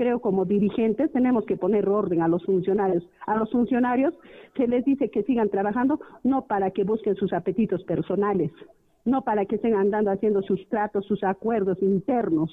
creo como dirigentes tenemos que poner orden a los funcionarios. A los funcionarios se les dice que sigan trabajando, no para que busquen sus apetitos personales, no para que estén andando haciendo sus tratos, sus acuerdos internos.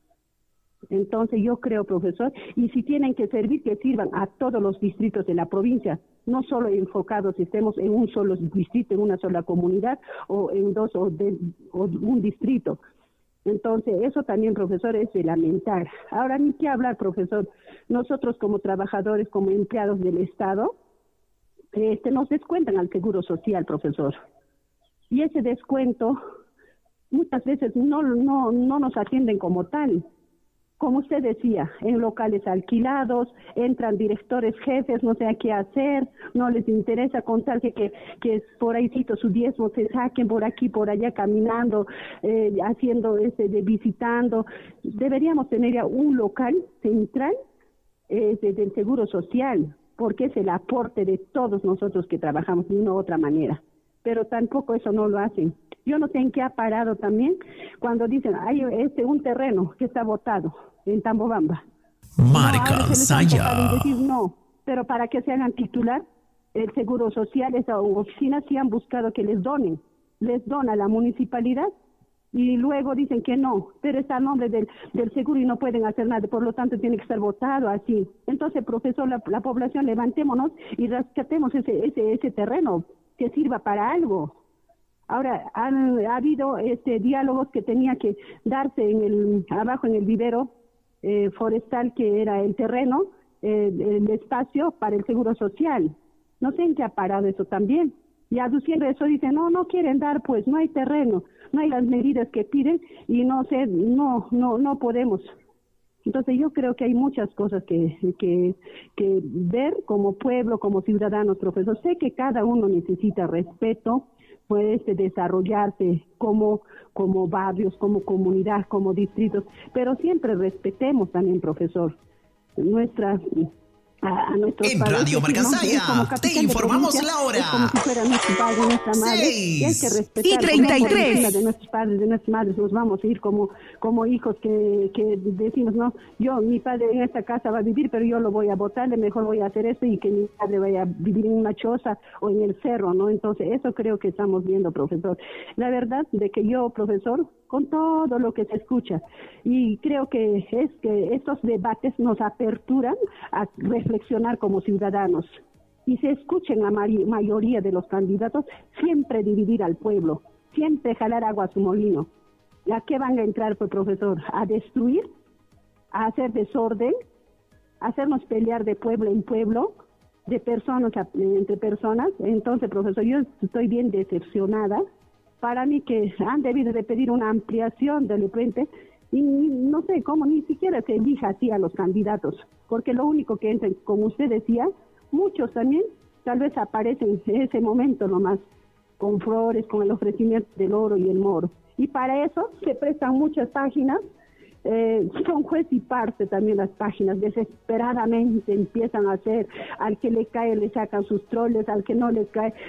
Entonces yo creo, profesor, y si tienen que servir, que sirvan a todos los distritos de la provincia, no solo enfocados, estemos en un solo distrito, en una sola comunidad, o en dos, o un distrito. Entonces, eso también, profesor, es de lamentar. Ahora, ni qué hablar, profesor. Nosotros como trabajadores, como empleados del Estado, nos descuentan al Seguro Social, profesor. Y ese descuento, muchas veces no nos atienden como tal. Como usted decía, en locales alquilados, entran directores, jefes, no sé qué hacer, no les interesa con tal que por ahí su diezmo se saquen por aquí, por allá, caminando, haciendo, visitando. Deberíamos tener ya un local central del Seguro Social, porque es el aporte de todos nosotros que trabajamos de una u otra manera. Pero tampoco eso no lo hacen. Yo no sé en qué ha parado también cuando dicen, hay un terreno que está botado en Tambobamba. Marca Saya. Decir no, pero para que se hagan titular, el Seguro Social, esa oficina, sí han buscado que les donen. Les dona la municipalidad y luego dicen que no, pero está a nombre del seguro y no pueden hacer nada, por lo tanto tiene que estar votado así. Entonces, profesor, la población, levantémonos y rescatemos ese terreno que sirva para algo. Ahora, ha habido diálogos que tenía que darse abajo en el vivero forestal, que era el terreno, el espacio para el Seguro Social. No sé en qué ha parado eso también. Y aduciendo eso dicen, no quieren dar, pues no hay terreno, no hay las medidas que piden y no podemos. Entonces yo creo que hay muchas cosas que ver como pueblo, como ciudadanos, profesor. Sé que cada uno necesita respeto, puede desarrollarse como barrios, como comunidad, como distritos, pero siempre respetemos también, profesor, a nuestros en padres. Radio Marca Saya, te informamos la hora. Es como si fuera nuestro padre, nuestra madre. Y hay que respetar. Y 33. De nuestros padres, de nuestras madres, nos vamos a ir como hijos que decimos, no, mi padre en esta casa va a vivir, pero yo lo voy a botarle, mejor voy a hacer esto y que mi padre vaya a vivir en una choza o en el cerro, ¿no? Entonces, eso creo que estamos viendo, profesor. La verdad de que yo, profesor, con todo lo que se escucha, y creo que es que estos debates nos aperturan a reflexionar como ciudadanos y se escuchen la mayoría de los candidatos siempre dividir al pueblo, siempre jalar agua a su molino. ¿Y a qué van a entrar, pues, profesor? ¿A destruir? ¿A hacer desorden? ¿A hacernos pelear de pueblo en pueblo? ¿De personas entre personas? Entonces, profesor, yo estoy bien decepcionada. Para mí que han debido de pedir una ampliación del frente y no sé cómo ni siquiera se elija así a los candidatos, porque lo único que entran, como usted decía, muchos también tal vez aparecen en ese momento nomás, con flores, con el ofrecimiento del oro y el moro. Y para eso se prestan muchas páginas, son juez y parte también las páginas, desesperadamente empiezan a hacer, al que le cae le sacan sus troles, al que no le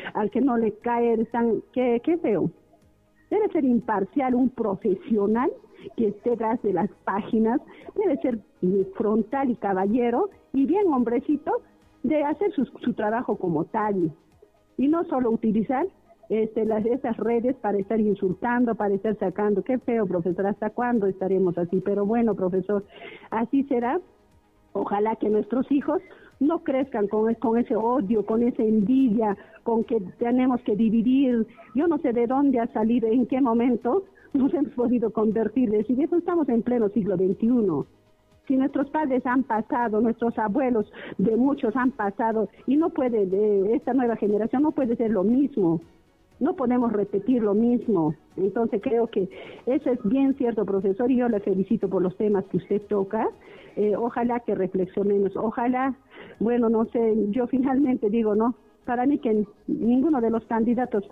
cae están, qué feo. Debe ser imparcial, un profesional que esté detrás de las páginas, debe ser frontal y caballero y bien hombrecito de hacer su trabajo como tal y no solo utilizar esas redes para estar insultando, para estar sacando. Qué feo, profesor, ¿hasta cuándo estaremos así? Pero bueno, profesor, así será. Ojalá que nuestros hijos no crezcan con ese odio, con esa envidia, con que tenemos que dividir. Yo no sé de dónde ha salido, en qué momento nos hemos podido convertir. Decir, eso estamos en pleno siglo XXI. Si nuestros padres han pasado, nuestros abuelos de muchos han pasado, y no puede, esta nueva generación no puede ser lo mismo. No podemos repetir lo mismo. Entonces creo que eso es bien cierto, profesor, y yo le felicito por los temas que usted toca. Ojalá que reflexionemos, ojalá, bueno, no sé, yo finalmente digo, no, para mí que ninguno de los candidatos,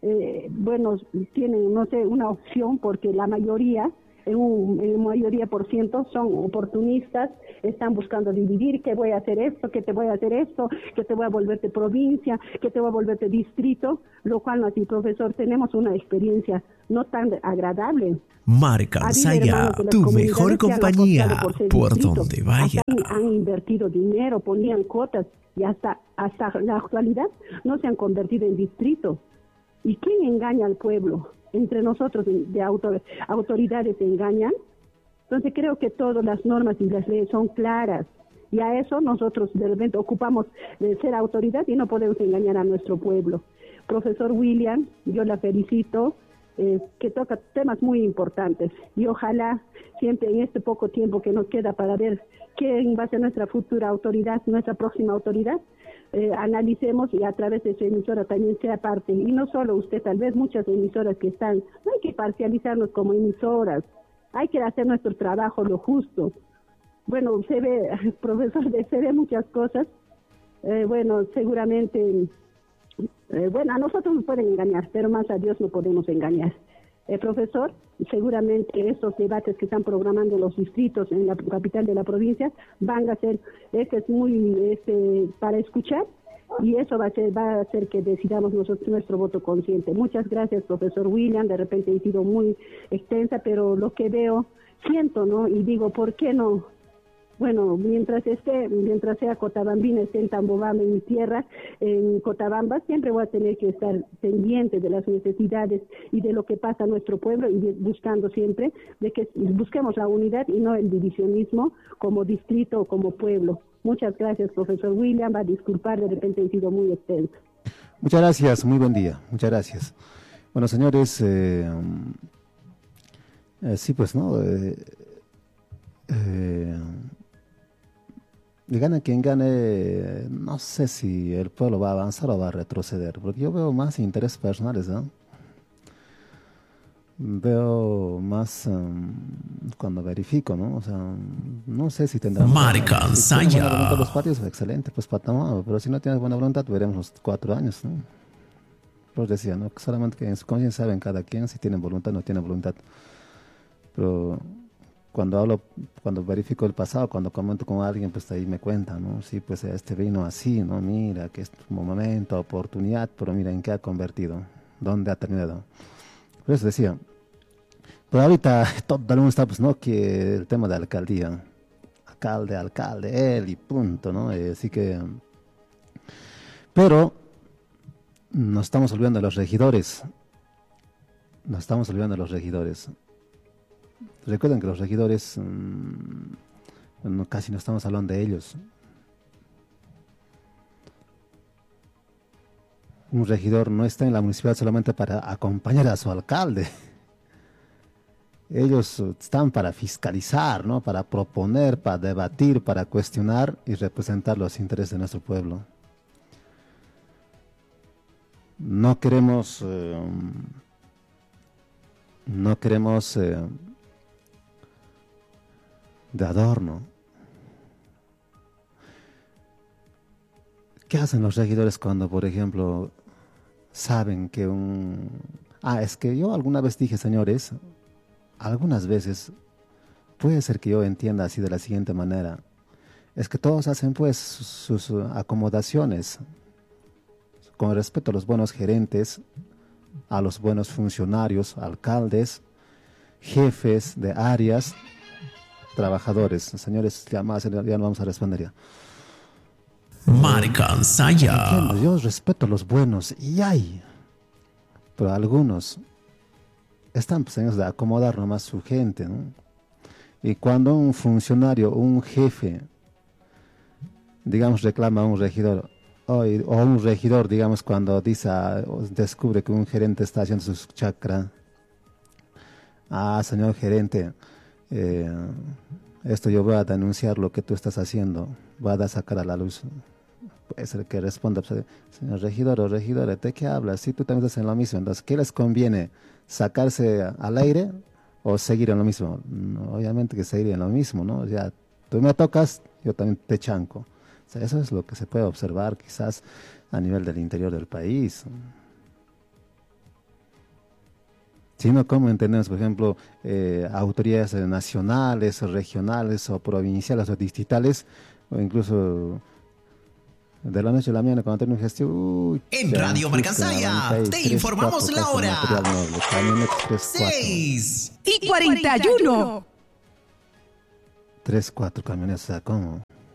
tienen, no sé, una opción, porque la mayoría, en mayoría por ciento, son oportunistas, están buscando dividir, que voy a hacer esto, que te voy a hacer esto, que te voy a volverte provincia, que te voy a volverte distrito, lo cual no así, profesor, tenemos una experiencia no tan agradable. Marca Saya, tu mejor compañía, por donde vaya. han invertido dinero, ponían cuotas y hasta la actualidad no se han convertido en distrito. ¿Y quién engaña al pueblo? Entre nosotros de autoridades engañan. Entonces creo que todas las normas y las leyes son claras. Y a eso nosotros de repente ocupamos de ser autoridad y no podemos engañar a nuestro pueblo. Profesor William, yo la felicito, que toca temas muy importantes. Y ojalá siempre en este poco tiempo que nos queda para ver quién va a ser nuestra futura autoridad, nuestra próxima autoridad, analicemos y a través de su emisora también sea parte. Y no solo usted, tal vez muchas emisoras que están, no hay que parcializarnos como emisoras, hay que hacer nuestro trabajo lo justo. Bueno, se ve, profesor, se ve muchas cosas. Bueno, seguramente, a nosotros nos pueden engañar, pero más a Dios no podemos engañar. Profesor, seguramente estos debates que están programando los distritos en la capital de la provincia van a ser, es muy para escuchar, y eso va a hacer que decidamos nosotros nuestro voto consciente. Muchas gracias, profesor William. De repente he sido muy extensa, pero lo que veo, siento, ¿no? Y digo, ¿por qué no? Bueno, mientras sea Cotabambina, esté en Tambobamba, en mi tierra, en Cotabamba, siempre voy a tener que estar pendiente de las necesidades y de lo que pasa a nuestro pueblo, y buscando siempre de que busquemos la unidad y no el divisionismo como distrito o como pueblo. Muchas gracias, profesor William. Va a disculpar, de repente he sido muy extenso. Muchas gracias, muy buen día. Muchas gracias. Bueno, señores, sí, pues, ¿no? Y gane quien gane, no sé si el pueblo va a avanzar o va a retroceder, porque yo veo más intereses personales, ¿no? Veo más cuando verifico, ¿no? O sea, no sé si tendrán Marca Saya. voluntad los partidos, excelente, pues patamos, pero si no tienes buena voluntad, veremos los 4 años, ¿no? Pues decía, ¿no? Solamente que en su conciencia saben cada quien si tienen voluntad o no tienen voluntad. Pero cuando verifico el pasado, cuando comento con alguien, pues ahí me cuentan, ¿no? Sí, pues este vino así, ¿no? Mira, que es un momento, oportunidad, pero mira en qué ha convertido, dónde ha terminado. Por eso decía, pero ahorita todo el mundo está, pues, ¿no? Que el tema de alcaldía, alcalde, él y punto, ¿no? Así que, pero nos estamos olvidando de los regidores, Recuerden que los regidores, casi no estamos hablando de ellos. Un regidor no está en la municipalidad solamente para acompañar a su alcalde. Ellos están para fiscalizar, ¿no? Para proponer, para debatir, para cuestionar y representar los intereses de nuestro pueblo. No queremos de adorno. ¿Qué hacen los regidores cuando, por ejemplo, saben que es que yo alguna vez dije, señores, algunas veces puede ser que yo entienda así de la siguiente manera. Es que todos hacen pues sus acomodaciones con respecto a los buenos gerentes, a los buenos funcionarios, alcaldes, jefes de áreas, trabajadores. Señores, ya no vamos a responder ya. Marca Saya. Yo respeto a los buenos y pero algunos están pues en de acomodar nomás su gente, ¿no? Y cuando un funcionario, un jefe, digamos, reclama a un regidor, o un regidor, digamos, cuando descubre que un gerente está haciendo su chacra, señor gerente, esto yo voy a denunciar lo que tú estás haciendo, voy a sacar a la luz. Puede ser que responda, señor regidor o regidora, ¿de qué hablas? Si tú también estás en lo mismo, entonces, ¿qué les conviene? ¿Sacarse al aire o seguir en lo mismo? No, obviamente que seguir en lo mismo, ¿no? Ya, tú me tocas, yo también te chanco. O sea, eso es lo que se puede observar quizás a nivel del interior del país. Si no, ¿cómo entendemos, por ejemplo, autoridades nacionales, o regionales, o provinciales, o distritales, o incluso de la noche a la mañana cuando termina gestión? En Radio Marca Saya te informamos la hora. 6:41. 3, 4 camionetas, o sea, ¿cómo?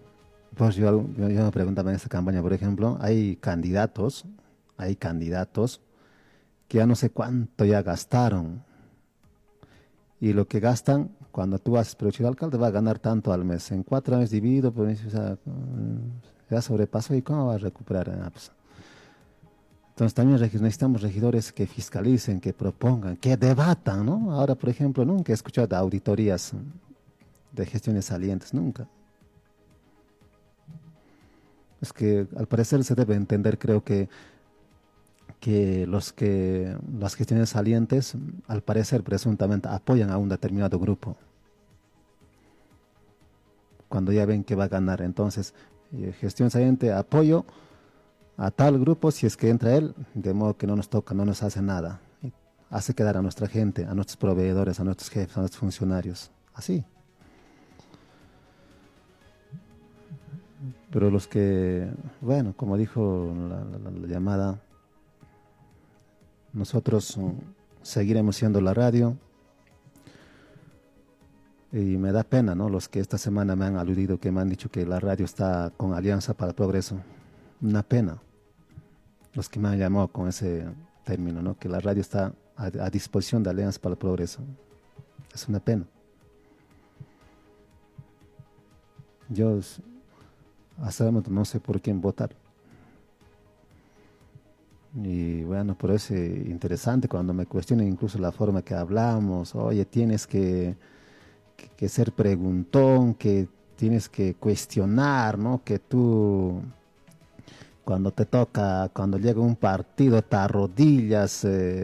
Pues yo me preguntaba en esta campaña, por ejemplo, hay candidatos que ya no sé cuánto ya gastaron. Y lo que gastan, cuando tú haces, pero si el alcalde va a ganar tanto al mes, en 4 años dividido, pues, o sea, ya sobrepasó y cómo va a recuperar. Pues, entonces también necesitamos regidores que fiscalicen, que propongan, que debatan, ¿no? Ahora, por ejemplo, nunca he escuchado de auditorías de gestiones salientes, nunca. Es que al parecer se debe entender, creo que las gestiones salientes, al parecer, presuntamente, apoyan a un determinado grupo. Cuando ya ven que va a ganar, entonces, gestión saliente, apoyo a tal grupo, si es que entra él, de modo que no nos toca, no nos hace nada. Hace quedar a nuestra gente, a nuestros proveedores, a nuestros jefes, a nuestros funcionarios. Así. Pero los que, bueno, como dijo la llamada, nosotros seguiremos siendo la radio. Y me da pena, ¿no? Los que esta semana me han aludido, que me han dicho que la radio está con Alianza para el Progreso. Una pena. Los que me han llamado con ese término, ¿no? Que la radio está a disposición de Alianza para el Progreso. Es una pena. Yo hasta el momento no sé por quién votar. Y bueno, pero es interesante cuando me cuestionan incluso la forma que hablamos. Oye, tienes que ser preguntón, que tienes que cuestionar, ¿no? Que tú, cuando te toca, cuando llega un partido, te arrodillas.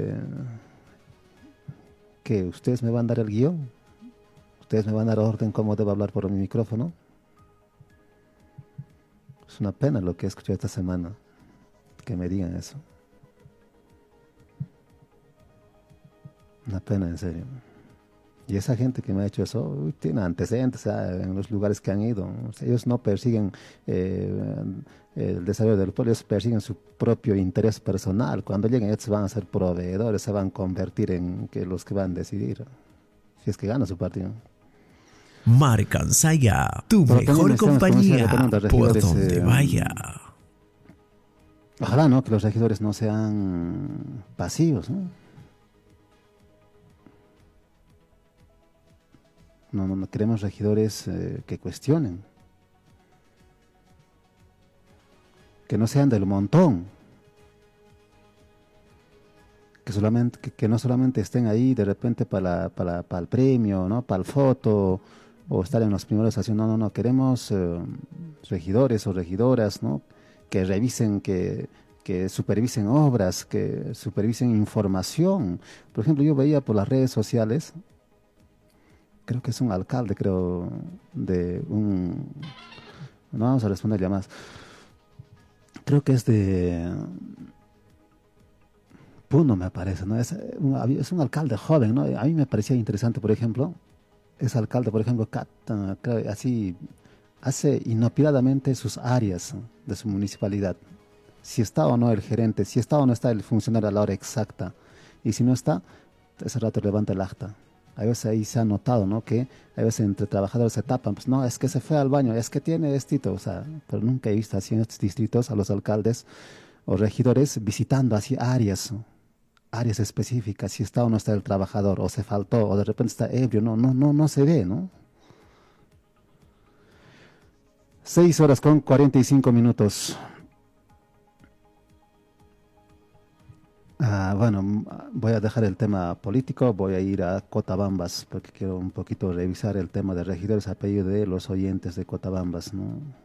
¿Qué? ¿Ustedes me van a dar el guión? ¿Ustedes me van a dar orden cómo debo hablar por mi micrófono? Es una pena lo que he escuchado esta semana, que me digan eso. Una pena, en serio. Y esa gente que me ha hecho eso, tiene antecedentes en los lugares que han ido. O sea, ellos no persiguen el desarrollo del pueblo, ellos persiguen su propio interés personal. Cuando lleguen, ellos van a ser proveedores, se van a convertir en los que van a decidir, si es que gana su partido. Marcansaya, tu mejor compañía, por donde vaya. Ojalá, ¿no? Que los regidores no sean pasivos, ¿no? No queremos regidores que cuestionen, que no sean del montón, que no solamente estén ahí de repente para el premio, ¿no? Para el foto, o estar en los primeros haciendo. No, queremos regidores o regidoras, ¿no? Que revisen, que supervisen obras, que supervisen información. Por ejemplo, yo veía por las redes sociales, creo que es un alcalde, de un... No vamos a responder llamadas. Creo que es de Puno, me parece, ¿no? Es un alcalde joven, ¿no? A mí me parecía interesante, por ejemplo, ese alcalde, por ejemplo, así hace inopinadamente sus áreas de su municipalidad. Si está o no el gerente, si está o no está el funcionario a la hora exacta. Y si no está, ese rato levanta el acta. A veces ahí se ha notado, ¿no? Que a veces entre trabajadores se tapan, pues no, es que se fue al baño, es que tiene estito, o sea, pero nunca he visto así en estos distritos a los alcaldes o regidores visitando así áreas específicas, si está o no está el trabajador, o se faltó, o de repente está ebrio, no se ve, ¿no? 6:45. Bueno, voy a dejar el tema político, voy a ir a Cotabambas porque quiero un poquito revisar el tema de regidores a pedido de los oyentes de Cotabambas, ¿no?